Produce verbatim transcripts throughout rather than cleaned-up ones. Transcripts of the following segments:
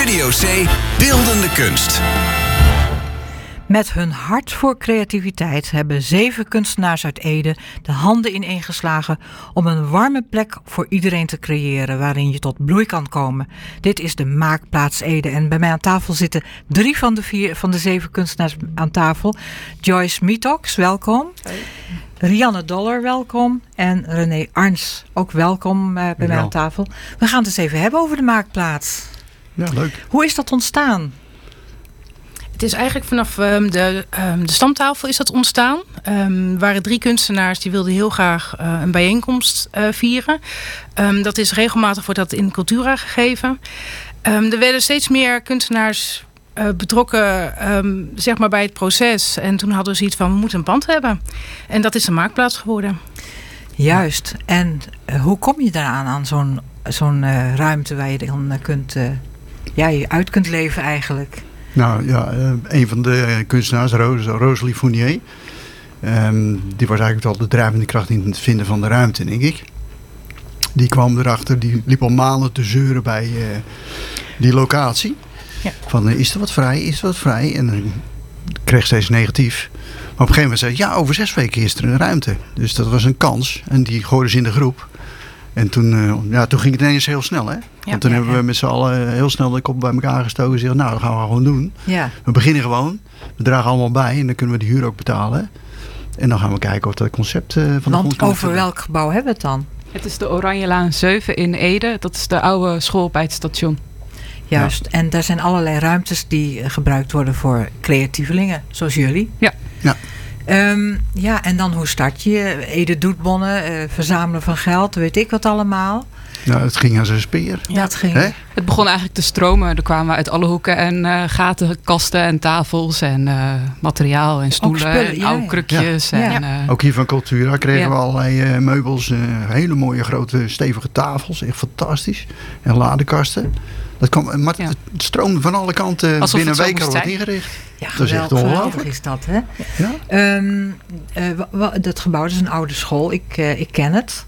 Studio C Beeldende Kunst. Met hun hart voor creativiteit hebben zeven kunstenaars uit Ede de handen ineengeslagen om een warme plek voor iedereen te creëren waarin je tot bloei kan komen. Dit is de Maakplaats Ede en bij mij aan tafel zitten drie van de vier van de zeven kunstenaars aan tafel. Joyce Mietox, welkom. Hoi. Rianne Doller, welkom. En René Arns, ook welkom uh, bij mij aan tafel. We gaan het eens even hebben over de Maakplaats. Ja, leuk. Hoe is dat ontstaan? Het is eigenlijk vanaf um, de, um, de stamtafel is dat ontstaan. Um, er waren drie kunstenaars die wilden heel graag uh, een bijeenkomst uh, vieren. Um, dat is regelmatig wordt dat in Cultura gegeven. Um, er werden steeds meer kunstenaars uh, betrokken um, zeg maar bij het proces. En toen hadden we zoiets van, we moeten een pand hebben. En dat is de Maakplaats geworden. Juist. En uh, hoe kom je daaraan aan zo'n, zo'n uh, ruimte waar je dan uh, kunt, uh, ja, je uit kunt leven eigenlijk? Nou ja, een van de kunstenaars, Rosalie Fournier, um, die was eigenlijk wel de drijvende kracht in het vinden van de ruimte, denk ik. Die kwam erachter, die liep al maanden te zeuren bij uh, die locatie. Ja. Van, uh, is er wat vrij, is er wat vrij? En uh, kreeg steeds negatief. Maar op een gegeven moment zei ja, over zes weken is er een ruimte. Dus dat was een kans. En die gooiden ze in de groep. En toen, uh, ja, toen ging het ineens heel snel, hè? Ja, Want toen ja, hebben ja. we met z'n allen heel snel de kop bij elkaar gestoken en gezegd, nou, dat gaan we gewoon doen. Ja. We beginnen gewoon. We dragen allemaal bij en dan kunnen we de huur ook betalen. En dan gaan we kijken of dat concept uh, van de grond kan. Over welk gebouw hebben we het dan? Het is de Oranjelaan zeven in Ede. Dat is de oude school bij het station. Juist. Ja. En daar zijn allerlei ruimtes die gebruikt worden voor creatievelingen, zoals jullie. Ja. Ja. Um, ja, en dan hoe start je? Ede doet bonnen, uh, verzamelen van geld, weet ik wat allemaal. Ja, het ging als een speer. Ja, het, ging. Hè? Het begon eigenlijk te stromen. Er kwamen uit alle hoeken en uh, gaten, kasten en tafels en uh, materiaal en stoelen spullen, en ja, oude krukjes. Ja. En, ja. Uh, Ook hier van Cultura kregen ja. we allerlei uh, meubels. Uh, hele mooie grote stevige tafels. Echt fantastisch. En ladekasten. Dat kwam, maar ja. het stroomde van alle kanten. Alsof binnen een week al wat ingericht. Ja, dat is echt ongelooflijk is dat, hè? Ja? Um, uh, w- w- dat gebouw is een oude school. Ik, uh, ik ken het.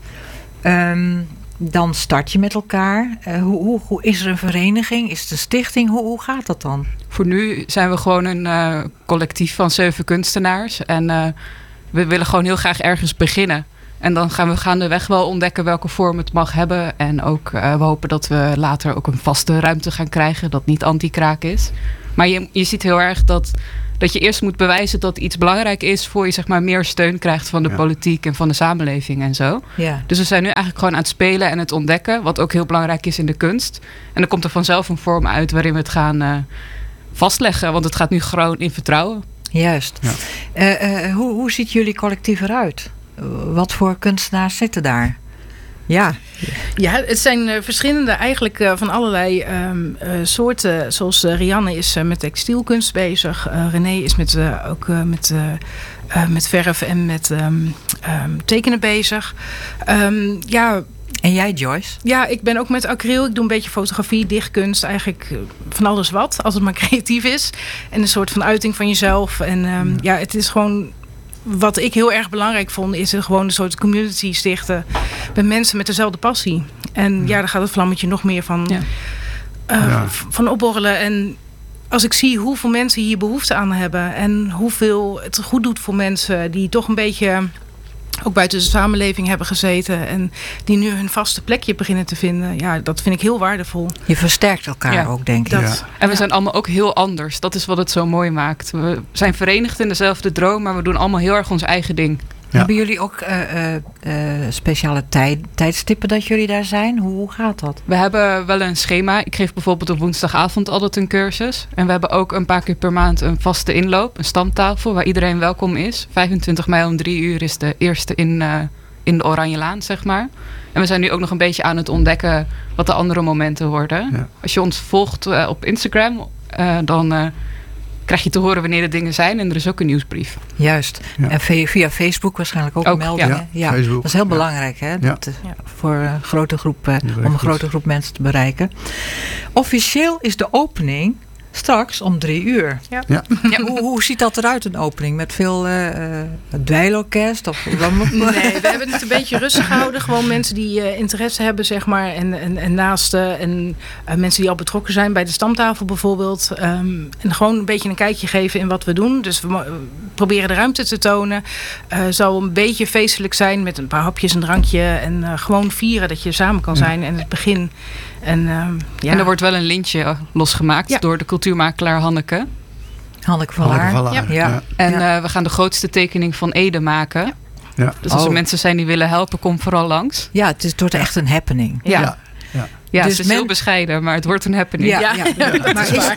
Um, dan start je met elkaar. Uh, hoe, hoe, hoe is er een vereniging? Is het een stichting? Hoe, hoe gaat dat dan? Voor nu zijn we gewoon een uh, collectief van zeven kunstenaars. En uh, we willen gewoon heel graag ergens beginnen. En dan gaan we gaandeweg wel ontdekken welke vorm het mag hebben. En ook uh, we hopen dat we later ook een vaste ruimte gaan krijgen. Dat niet anti-kraak is. Maar je, je ziet heel erg dat, dat je eerst moet bewijzen dat iets belangrijk is. Voor je zeg maar meer steun krijgt van de ja. politiek en van de samenleving en zo. Ja. Dus we zijn nu eigenlijk gewoon aan het spelen en het ontdekken. Wat ook heel belangrijk is in de kunst. En dan komt er vanzelf een vorm uit waarin we het gaan uh, vastleggen. Want het gaat nu gewoon in vertrouwen. Juist. Ja. Uh, uh, hoe, hoe ziet jullie collectief eruit? Wat voor kunstenaars zitten daar? Ja, ja het zijn uh, verschillende eigenlijk uh, van allerlei um, uh, soorten. Zoals uh, Rianne is uh, met textielkunst bezig. Uh, René is met, uh, ook uh, met, uh, uh, met verf en met um, um, tekenen bezig. Um, ja... En jij, Joyce? Ja, ik ben ook met acryl. Ik doe een beetje fotografie, dichtkunst. Eigenlijk van alles wat, als het maar creatief is. En een soort van uiting van jezelf. En um, ja, het is gewoon... Wat ik heel erg belangrijk vond, is er gewoon een soort community stichten met mensen met dezelfde passie. En ja, dan gaat het vlammetje nog meer van, ja. Uh, ja. van opborrelen. En als ik zie hoeveel mensen hier behoefte aan hebben en hoeveel het goed doet voor mensen die toch een beetje ook buiten de samenleving hebben gezeten en die nu hun vaste plekje beginnen te vinden. Ja, dat vind ik heel waardevol. Je versterkt elkaar ja. ook, denk ik. Dat, ja. En we zijn allemaal ook heel anders. Dat is wat het zo mooi maakt. We zijn verenigd in dezelfde droom, maar we doen allemaal heel erg ons eigen ding. Ja. Hebben jullie ook uh, uh, uh, speciale tijd, tijdstippen dat jullie daar zijn? Hoe, hoe gaat dat? We hebben wel een schema. Ik geef bijvoorbeeld op woensdagavond altijd een cursus. En we hebben ook een paar keer per maand een vaste inloop. Een stamtafel waar iedereen welkom is. vijfentwintig mei om drie uur is de eerste in, uh, in de Oranjelaan, zeg maar. En we zijn nu ook nog een beetje aan het ontdekken wat de andere momenten worden. Ja. Als je ons volgt uh, op Instagram, uh, dan... Uh, krijg je te horen wanneer de dingen zijn. En er is ook een nieuwsbrief. Juist. Ja. En via Facebook waarschijnlijk ook, ook meldingen. Ja, ja. Facebook, dat is heel ja. belangrijk. Hè? Dat, ja. Voor een grote groep, uh, om een grote groep mensen te bereiken. Officieel is de opening Straks om drie uur. Ja. Ja. Ja, hoe, hoe ziet dat eruit, een opening? Met veel uh, dweilorkest? Of, nee, we hebben het een beetje rustig gehouden. Gewoon mensen die uh, interesse hebben, zeg maar. En, en, en naasten. En uh, mensen die al betrokken zijn bij de stamtafel bijvoorbeeld. Um, en gewoon een beetje een kijkje geven in wat we doen. Dus we uh, proberen de ruimte te tonen. Het uh, zal een beetje feestelijk zijn met een paar hapjes, een drankje. En uh, gewoon vieren dat je samen kan zijn. En het begin. En, um, ja. en er wordt wel een lintje losgemaakt ja. door de cultuurmakelaar Hanneke. Hanneke van Laar. Hanneke van Laar. Ja. Ja. Ja. En ja. Uh, we gaan de grootste tekening van Ede maken. Ja. Ja. Dus als oh. er mensen zijn die willen helpen, kom vooral langs. Ja, het, is, het wordt echt een happening. Ja, ja. ja. ja dus het is men... heel bescheiden, maar het wordt een happening. Ja, ja. ja. ja. Maar is...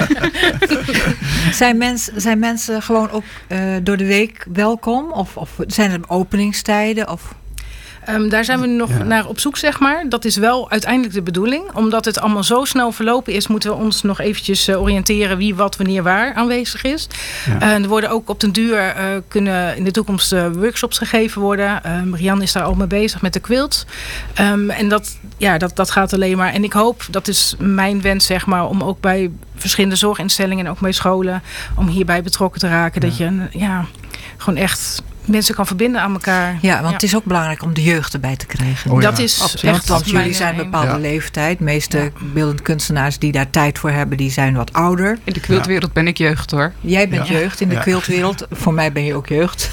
zijn, mens, zijn mensen gewoon ook uh, door de week welkom? Of, of zijn er openingstijden? Of... Um, daar zijn we nog ja. naar op zoek, zeg maar. Dat is wel uiteindelijk de bedoeling. Omdat het allemaal zo snel verlopen is, moeten we ons nog eventjes uh, oriënteren wie, wat, wanneer, waar aanwezig is. Ja. Uh, er worden ook op den duur uh, kunnen in de toekomst uh, workshops gegeven worden. Uh, Marianne is daar al mee bezig met de quilt. Um, en dat, ja, dat, dat gaat alleen maar. En ik hoop, dat is mijn wens, zeg maar, om ook bij verschillende zorginstellingen en ook bij scholen, om hierbij betrokken te raken. Ja. Dat je ja, gewoon echt mensen kan verbinden aan elkaar. Ja, want ja. het is ook belangrijk om de jeugd erbij te krijgen. Oh, ja. Dat is Absoluut. echt. Want jullie zijn een bepaalde ja. leeftijd. De meeste ja. beeldend kunstenaars die daar tijd voor hebben, die zijn wat ouder. In de quiltwereld ja. ben ik jeugd, hoor. Jij bent ja. jeugd in de ja. quiltwereld. Voor mij ben je ook jeugd.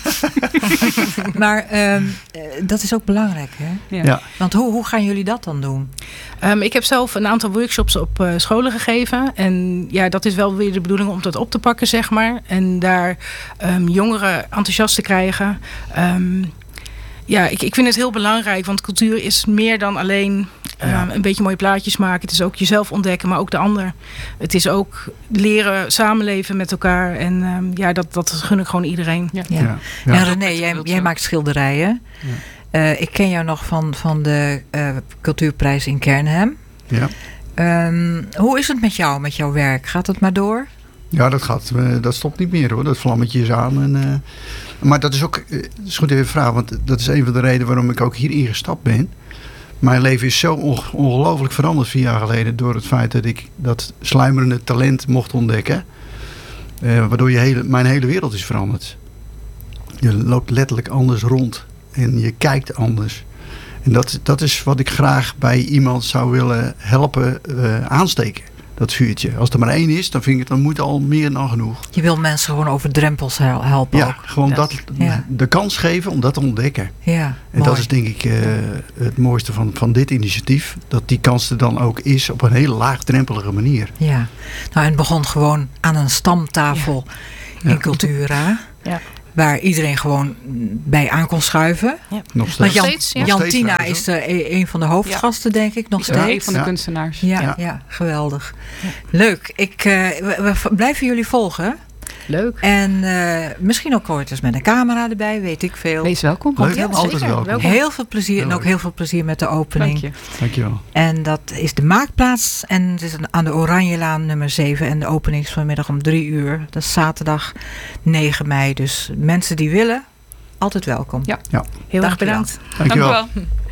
Maar um, dat is ook belangrijk, hè? Ja. Ja. Want hoe, hoe gaan jullie dat dan doen? Um, ik heb zelf een aantal workshops op uh, scholen gegeven. En ja, dat is wel weer de bedoeling om dat op te pakken, zeg maar. En daar um, jongeren enthousiast te krijgen. Um, ja, ik, ik vind het heel belangrijk. Want cultuur is meer dan alleen um, ja. een beetje mooie plaatjes maken. Het is ook jezelf ontdekken, maar ook de ander. Het is ook leren samenleven met elkaar. En um, ja, dat, dat gun ik gewoon iedereen. Ja. Ja. Ja. Ja. En René, jij, jij maakt schilderijen. Ja. Uh, ik ken jou nog van, van de uh, cultuurprijs in Kernhem. Ja. Um, hoe is het met jou, met jouw werk? Gaat het maar door? Ja, dat, gaat, uh, dat stopt niet meer, hoor. Dat vlammetje is aan. En, uh, maar dat is ook, uh, dat is goed even vragen, want dat is een van de redenen waarom ik ook hier ingestapt ben. Mijn leven is zo on- ongelooflijk veranderd vier jaar geleden door het feit dat ik dat sluimerende talent mocht ontdekken. Uh, waardoor je hele, mijn hele wereld is veranderd. Je loopt letterlijk anders rond. En je kijkt anders. En dat, dat is wat ik graag bij iemand zou willen helpen uh, aansteken. Dat vuurtje. Als er maar één is, dan vind ik het dan moet al meer dan genoeg. Je wil mensen gewoon over drempels helpen ja, ook. gewoon ja. dat, ja. de kans geven om dat te ontdekken. Ja, en mooi. dat is denk ik uh, het mooiste van, van dit initiatief. Dat die kans er dan ook is op een hele laagdrempelige manier. Ja, nou en het begon gewoon aan een stamtafel ja. in ja. Cultura. Ja. Waar iedereen gewoon bij aan kon schuiven. Ja. Nog steeds. Jan, steeds, ja. Jan steeds Tina trouwens, is de, een van de hoofdgasten, ja. denk ik. Nog is steeds. Een van de ja. kunstenaars. Ja, ja. Ja. ja geweldig. Ja. Leuk. Ik, uh, we, we blijven jullie volgen. Leuk. En uh, misschien ook ooit eens met een camera erbij, weet ik veel. Wees welkom. Leuk, ja, altijd zeker. welkom. welkom. Heel veel plezier heel en ook leuk. heel veel plezier met de opening. Dank je. Dankjewel. En dat is de Maakplaats. En het is aan de Oranjelaan nummer zeven. En de opening is vanmiddag om drie uur. Dat is zaterdag negen mei. Dus mensen die willen, altijd welkom. Ja. Ja. Heel erg Dankjewel. bedankt. Dankjewel. Dank u wel.